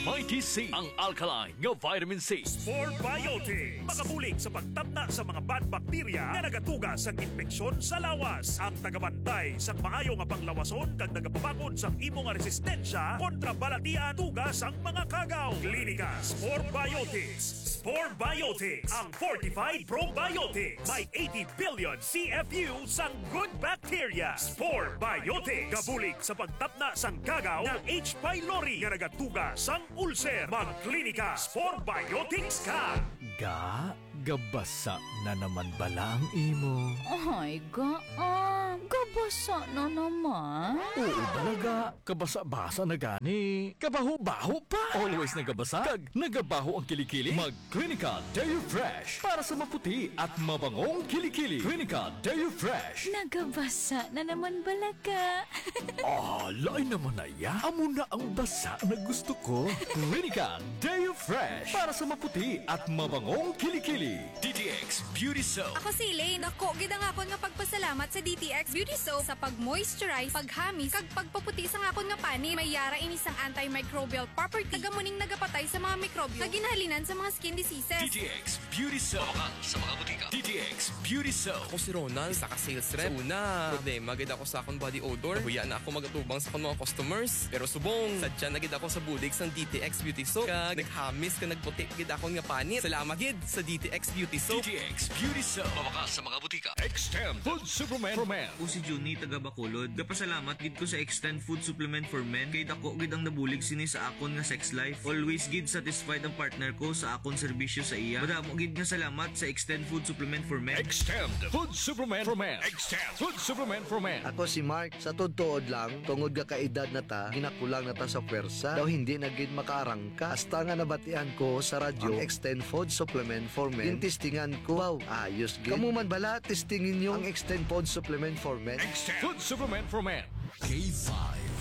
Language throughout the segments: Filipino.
Mighty C, ang alkaline nga vitamin C. Spore Biotics. Makabulig sa pagtapna sa mga bad bacteria na nagatuga sa infeksyon sa lawas. Ang tagabantay sa maayo nga panglawason kag nagapabakod sa imo nga resistensya kontra balatian tuga sang mga kagaw. Klinika Spore Biotics. Spore Biotics, ang fortified probiotics. May 80 billion CFU sang good bacteria. Spore Biotics. Kabulig sa pagtapna sang kagaw ng H. pylori nga nagatuga sang ulcer. Magklinika Spore Biotics ka. Gabasa na naman bala ang imo. Ay, gabasa na naman. Oo talaga, kabasa-basa na gani. Kabaho-baho pa. Always nagabasa, kag nagabaho ang kilikili. Mag-Clinica Dairy Fresh para sa maputi at mabangong kilikili. Clinica Dairy Fresh. Nagabasa na naman balaga. Lain naman na ya. Amo na ang basa na gusto ko. Clinica Dairy Fresh para sa maputi at mabangong kilikili. DTX Beauty Soap. Ako si Elaine. Dako, gid ang akon nga pagpasalamat sa DTX Beauty Soap sa pag-moisturize, paghamis, kag pagpaputi sa akon nga pani. May yara ini sang antimicrobial property. Kagamuning nagapatay sa mga mikrobyo na ginahalinan sa mga skin diseases. DTX Beauty Soap. Sa mga butika. DTX Beauty Soap. Ako si Ronald, saka sales rep. Sa una, problema gid ako sa akong body odor. Huya na ako magatubang sa akong mga customers. Pero subong, sadya na gid ako sa bulig sang DTX Beauty Soap. Kag naghamis ka nagputi gid akong nga panit. Salamat gid sa DTX Beauty Soap. DTX Beauty Soap. Mabakas sa mga butika. Extend Food Supplement for Men. Ako si Juni taga Bacolod. Gapasalamat gid ko sa Extend Food Supplement for Men kay dako gid ang nabulig sini sa akon nga sex life. Always gid satisfied ang partner ko sa akon serbisyo sa iya. Madamo gid nga salamat sa Extend Food Supplement for Men. Extend Food Supplement for Men. Extend Food Supplement for Men. Ako si Mark, sa tuod lang, tungod ka kaedad na ta, ginakulang na ta sa pwersa, daw hindi na gid makaarangka. Hasta nga nabatian ko sa radyo, ang Extend Food Supplement for Men. Tintistingan ko, wow, ayos gid. Kamu man bala, testingin nyo ang Extend Food Supplement for Men. Extend Food Supplement for Men. K5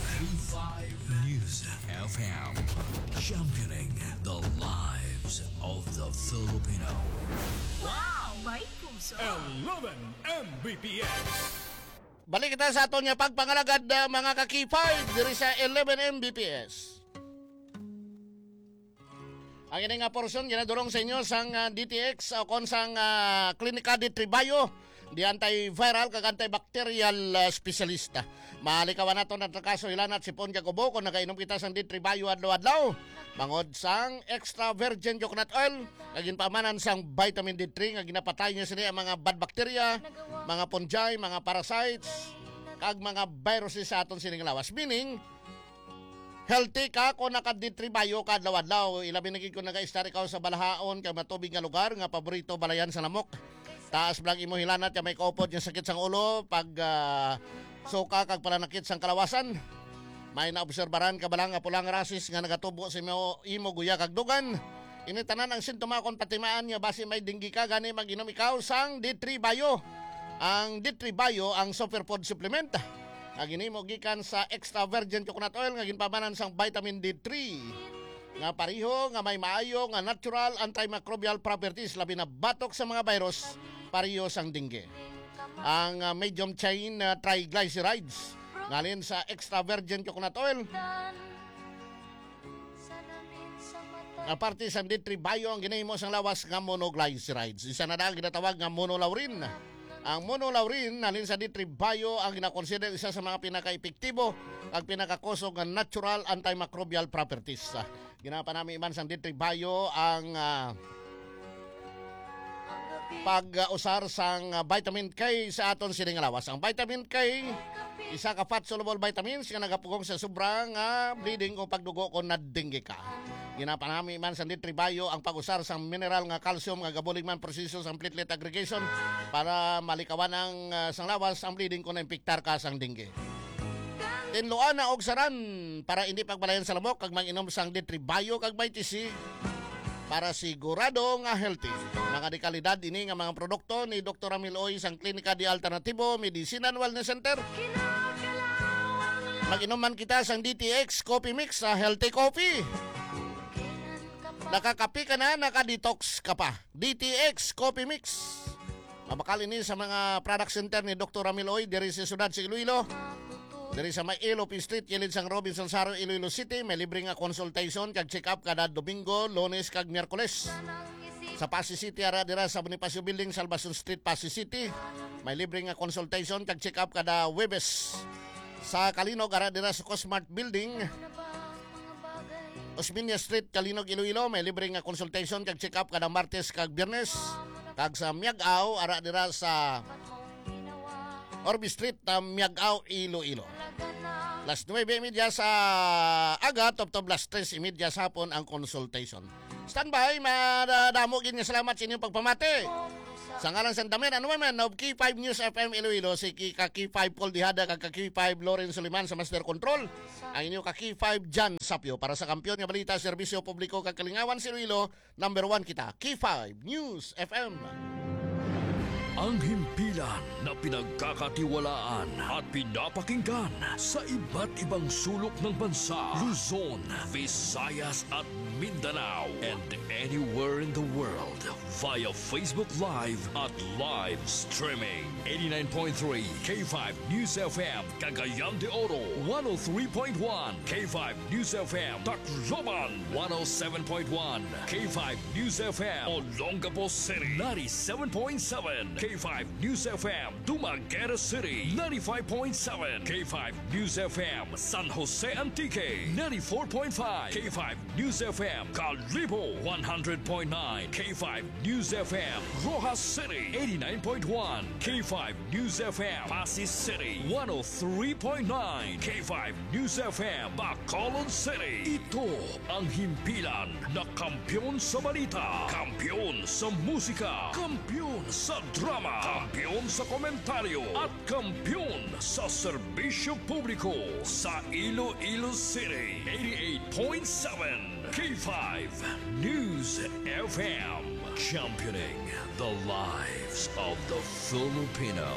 News FM. Championing the lives of the Filipino. Wow! May puso! 11 Mbps. Balik kita sa aton nga pagpangalagad mga kakipay diri sa 11 Mbps. Ang ini nga porsyon ginadurong sa inyo sang DTX o kon sang Klinika de Tribayo di antiviral kag antibacterial specialista. Malikawan nato na kaso ilanat sipon kag ubo kung nakainom kita sang D-Tribayo adlaw-adlaw. Mangod sang extra virgin coconut oil kag ginpamanan sang vitamin D3 nga ginapatay niya sini ang mga bad bacteria, mga fungi, mga parasites kag mga viruses sa aton sining lawas. Meaning healthy ka kung naka-D-Tribayo ka adlaw-adlaw. Ilabi na gid kung nag-start ikaw sa balahaon kay matubig nga lugar nga paborito balayan sa lamok. Taas blang imo hilanat kay may kaupod yung sakit sang ulo pag suka kag pananakit sang kalawasan. May naobserbaran ka balang nga pulang rasis nga nagatubo sa imo guya kag dugan. Ini tanan ang sintoma kon patimaan nga base may dinggi ka gani mag-inom ikaw sang D-Tribayo. Ang D-Tribayo ang superfood supplement. Nga ginimo gikan sa extra virgin coconut oil nga ginpamanan sang vitamin D3 nga pariho nga may maayo nga natural antimicrobial properties labi na batok sa mga virus pariho sang dengue. Ang medium chain triglycerides ngalin sa extra virgin coconut oil nga parte sa D-Tribayo ang ginahimo sang lawas nga monoglycerides. Isa na dahil ginatawag nga monolaurin. Ang monolaurin nalin sa D-Tribayo ang ginakonsider isa sa mga pinaka-epektibo at pinakakusog ng natural antimicrobial properties. Ginapanami iman sa D-Tribayo ang pag-usar sang vitamin K sa aton sining lawas. Ang vitamin K, isa ka fat-soluble vitamins nga nagapugong sa sobrang bleeding o pagdugo kung nadingge ka. Ginapanami man sa D-Tribayo ang pag-usar sa mineral nga calcium nga gabulig man proseso sa platelet aggregation para malikawan ang sang lawas ang bleeding kung naimpiktar ka sang dengue. Tinluan na og saran para hindi pagbalayan sa lamok kag manginom sang D-Tribayo kag may TC para sigurado nga healthy. Mga dekalidad ini nga mga produkto ni Dr. Amiloy sang Klinika de Alternativo Medicine and Wellness Center. Mag-inom man kita sang DTX Coffee Mix sa Healthy Coffee. Nakakapi ka na, nakadetox ka pa. DTX Coffee Mix. Mabakal ini sa mga product center ni Dr. Amiloy diri sa siyudad sa Iloilo. Diri sa may Iloilo Street, kilid sang Robinson Saro, Iloilo City, may libre nga consultation kag check-up kada Domingo, Lunes kag Miyerkules. Sa Pasig City, ara dira sa Bonifacio Building, Salvacion Street, Pasig City, may libre nga consultation kag check-up kada Webes. Sa Kalinog, ara dira sa Cosmart Building, Osmeña Street, Kalinog, Iloilo, may libre nga consultation kag check-up kada Martes kag Biyernes. Kag sa Miagao, ara dira sa Orbi Street, Miagao, Iloilo. Las 9:30 sa aga, top las 3:30 sa hapon ang consultation. Standby, madamo gid nga salamat sa inyong pagpamati. Sa ngalan sa Dameran Women of K5 News FM Iloilo, si K5 Paul Dihada kag K5 Lauren Suliman sa Master Control. Ang inyong K5 Jan Sapio para sa kampiyon nga balita, serbisyo publiko kag kalingawan sa Iloilo. Number 1 kita, K5 News FM. Ang himpilan na pinagkakatiwalaan at pinapakinggan sa iba't ibang sulok ng bansa, Luzon, Visayas at Mindanao, and anywhere in the world via Facebook Live at live streaming. 89.3 K5 News FM, Cagayan de Oro, 103.1 K5 News FM, Tacloban, 107.1 K5 News FM, Olongapo City, 97.7 K5 News FM, Dumaguete City, 95.7 K5 News FM, San Jose Antique, 94.5 K5 News FM, Calibo, 100.9 K5 News FM, Rojas City, 89.1 K5 News FM, Pasig City, 103.9 K5 News FM, Bacolod City. Ito ang himpilan na kampiyon sa balita, kampiyon sa musika, kampiyon sa drama, kampiyon sa komentaryo, at kampiyon sa serbisyo publiko sa Iloilo City. 88.7 K5 News FM, championing the lives of the Filipino.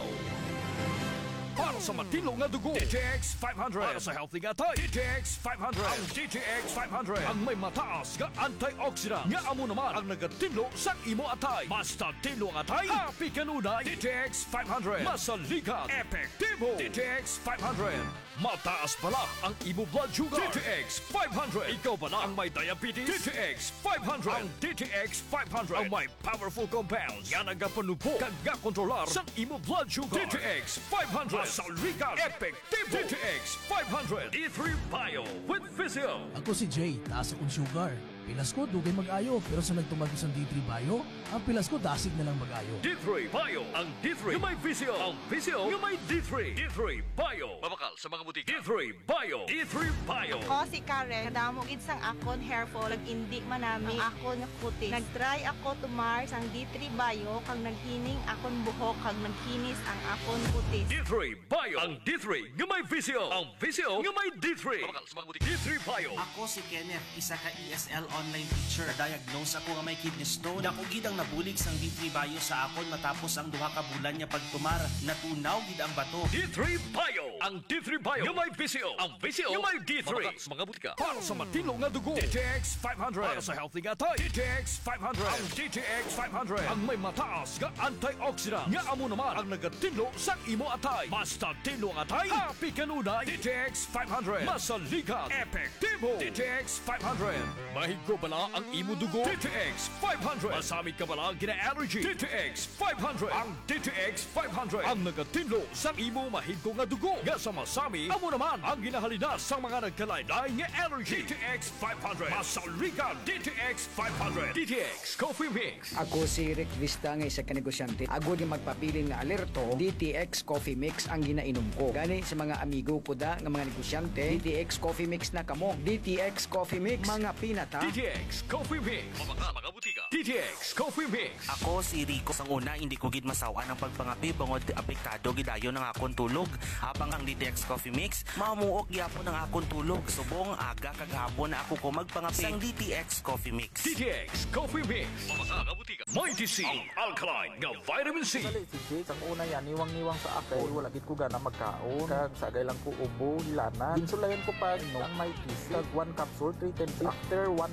Para sa matinong nga dugo, DTX 500. Para sa healthy nga tayo, DTX 500. Ang DTX 500 ang may mataas nga antioxidant nga amo naman ang nagatinlo sa imo atay. Basta tinlo ang atay, happy kanunay. DTX 500 masalikat, epektibo. DTX 500 mataas pala ang imo blood sugar. DTX 500. Ikaw pala ang may diabetes. DTX 500. Ang DTX 500 ang may powerful compounds nga nagapanubo kag nga kontrolar sa imo blood sugar. DTX 500. Masalikat, epektibo. DTX 500. D3 Bio with Physio. Ako si Jay, taas akong sugar. Pilas ko, dugay mag-ayo. Pero sa nagtumag sa D3 Bio, ang pilas ko, dasig na lang mag-ayo. D3 Bio. Ang D3 yung may Physio. Ang Physio yung may D3. D3 Bio. Mabakal sa mga butika. D3 Bio. D3 Bio. Ako si Karen. Kadamo gid sang akon hair fall. Nag-indi manami ang akon nga kutis. Nag-try ako tumar sang D3 Bio. Kag naghining akon buhok. Kag nagkinis ang akon kutis. D3 Bio. Ang D3 yung may Physio. Ang Physio yung may D3. Mabakal sa mga butika. D3 Bio. Ako si Kenneth, isa ka ESL online teacher. Diagnose ako nga may kidney stone. Dako gid ang nabulig sang D3 Bio sa akon matapos ang duha ka bulan niya pagtumar. Natunaw gid ang bato. D3 Bio. Ang D3 Bio yung may Physio. Ang Physio yung may D3. Mabakal sa mga butika. Para sa matinong nga dugo, DTX 500. Para sa healthy nga tayo, DTX 500. Ang DTX 500 ang may mataas nga antioxidant nga amo naman ang nagatinlo sa imo atay. Basta tinlo ang atay, happy kanunay. DTX 500 masalikat, epektibo. DTX 500 mahigko bala ang imo dugo. DTX 500 masamit ka bala gina-allergy. DTX 500 ang DTX 500 ang nagatinlo sa imo mahigko nga dugo. Nga sa masami, amo naman ang ginahalina sa mga nagkalain-lain nga allergy. DTX 500 masalikat. DTX 500 DTX Coffee Mix. Ako si Rick Vista nga isa ka negosyante. Ako di magpapili nga alerto, DTX Coffee Mix ang ginainom ko. Gani sa mga amigo ko da nga mga negosyante, DTX Coffee Mix na kamo. DTX Coffee Mix, mga pinata. DTX Coffee Mix. Mga butika. DTX Coffee Mix. Ako si Rico. Sang una, hindi ko gid masawa ng pagpangapi bangod apektado gidayon ng akon tulog. Habang ang DTX Coffee Mix, mamuok gyapon ang akon tulog. Subong aga kag hapon na ako ko magpangapi sang DTX Coffee Mix. DTX Coffee Mix. Mga butika. Mighty C. Ang alkaline nga vitamin C. Si Jake, ang una yan, niwang-niwang sa akin. Wala gid ko gana magkaon. Kag sagay lang ko ubo, hilanan. Ginsulayan ko pa ang Mighty C. Kag 1 capsule, 3 times. After 1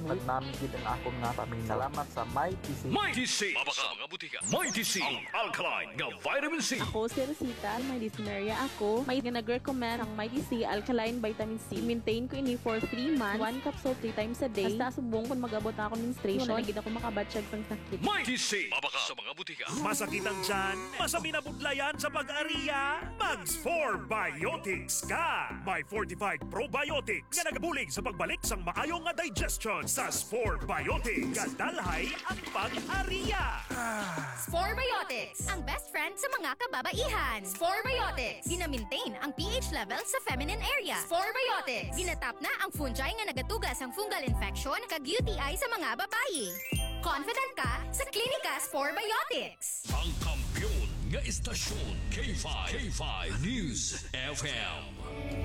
nagnamig gid ang akon nga pamilya. Salamat sa Mighty C. Mighty C. Mabaka mga butika. Mighty C. Ang alkaline nga vitamin C. Ako si Rosita, may dysmenorrhea ako. May nag-recommend ang Mighty C Alkaline Vitamin C. Maintain ko ini for 3 months. 1 capsule 3 times a day. Basta subong kung mag-abot ako menstruation. Wala gid ako makabatsyag sang sakit. Mighty C. Mabaka sa mga butika. Masakit ang tiyan, masabi na budlayan sa pag-ariya, Mags 4 Biotics ka! May fortified probiotics nga nagabulig sa pagbalik sang maayong nga digestion sa Spore Biotics. Gadalhay ang pag-ariya! Spore Biotics, ang best friend sa mga kababaihan. Spore Biotics, gina-maintain ang pH level sa feminine area. Spore Biotics, ginatap na ang fungi nga nagatugas ang fungal infection kag UTI sa mga babayi. Confident ka sa Klinika Spore Biotics. Ang kampiyon nga istasyon K5 News FM.